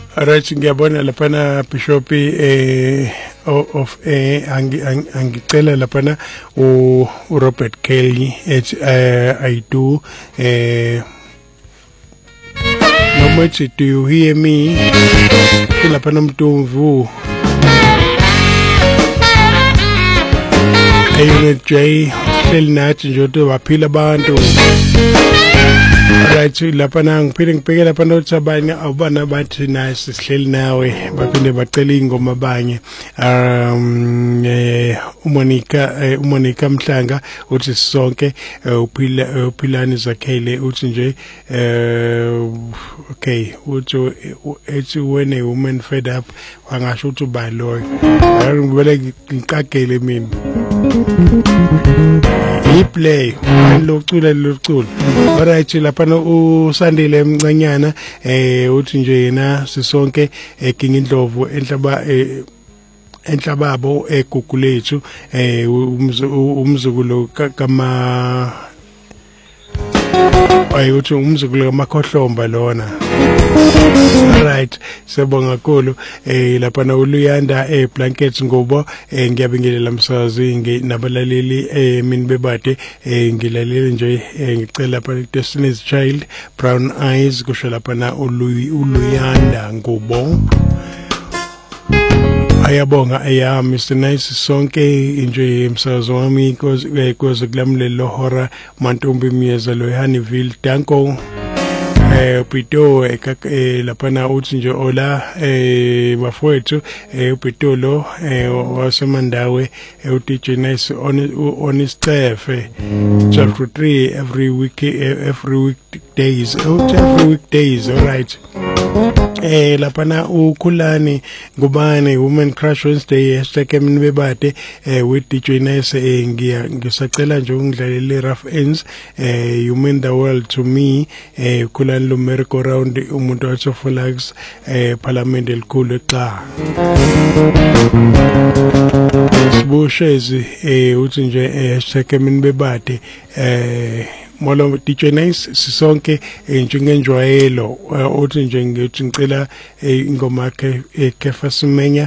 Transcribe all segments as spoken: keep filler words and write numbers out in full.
Alright, ngiyabona laphana Bishop eh of eh angicela laphana u Robert Kelly et I do eh no much do you hear me laphana Mtumvu Unit J selinathi nje ukuthi waphila abantu. Right, lapha na ngiphinde ngibheke lapha nothi abanye awubana bathi nice sihleli nawe baphinde bacela ingoma abanye um eh uMonica uMonica Mhlanga uthi sonke uphila uphilani zakhele uthi nje eh okay uthi ethi when a woman fed up wangasho uthi ba lo ngibele ngikagele mina iplay lokcula lokcula. Alright, lapha usandile emncanyana eh uthi nje yena sisonke ekinga indlovu enhlaba enhlababo egugulethu eh umzukulu kama ayuthi umzukulu kamakhohlomba lona. Alright, sibonga kakhulu eh lapha na uLuyanda eh Blankets ngobo eh ngiyabingelela msazi nabalaleli eh mina bebade eh ngilalele nje ngicela lapha Destiny's Child Brown Eyes kusho lapha na uLuyanda ngobo. Ayabonga aya Mister Nice sonke nje msazi wami cause cause kulamlelo hora Mantombi Miyeza loHaniville Danko eh Pito eh lapha na uthi nje ola eh bafowethu eh uPitolo eh wasemandawe u D J Nice on on Stefe chapter three every week every weekdays out every weekdays. All right, eh lapha na ukhulani ngubane Women Crush Wednesday hashtag emini bebade eh with D J Nice eh ngiya ngisacela nje ungidlalele rough ends eh you mean the world to me eh khulani lo merry-go round umuntu wathofolax eh parliament elikhulu exa sibushezi eh uthi nje hashtag emini bebade eh Molo D J Nice sisonke njengenjwayelo uthi nje ngithi ngicela ingoma yakhe eKefa Simenya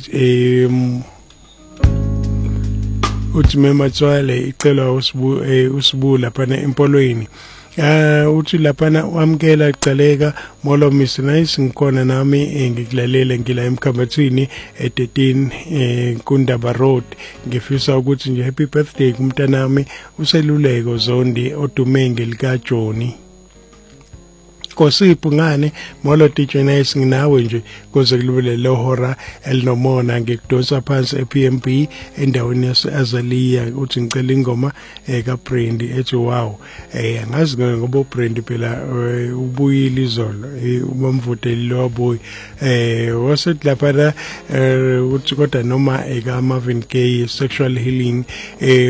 uthi mematswale icela usibu usibu lapha empolweni. Ah uthi lapha wamkela icaleka Molo Mister Nice ngikhona nami ngikulalele ngila emkhambathini e thirteen kuNdaba Road ngifisa ukuthi nje happy birthday kumntanami useluleko Zondi odumenge lika Johnny Kosipho ngane Molo D J Nice nginawe nje kuze kulubele lo hora elinomona ngikudonsa phansi eP M B endaweni yaseAzalia uthi ngicela ingoma eka Brandy ethi wow eh angazi ngoba uBrandy phela ubuyile izolo ubamvuteli lo boy eh wasethi lapha uthi kodwa noma eka Marvin Gaye Sexual Healing eh